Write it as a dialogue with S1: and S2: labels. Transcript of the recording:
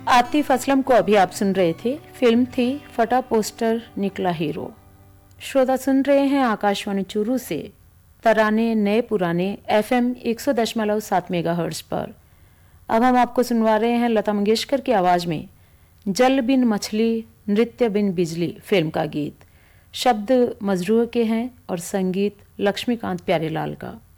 S1: आतिफ असलम को अभी आप सुन रहे थे। फिल्म थी फटा पोस्टर निकला हीरो। श्रोता सुन रहे हैं आकाशवाणी चूरू से तराने नए पुराने FM 100.7 मेगाहर्ट्ज पर। अब हम आपको सुनवा रहे हैं लता मंगेशकर की आवाज़ में जल बिन मछली नृत्य बिन बिजली फिल्म का गीत। शब्द मजरूह के हैं और संगीत लक्ष्मीकांत प्यारेलाल का।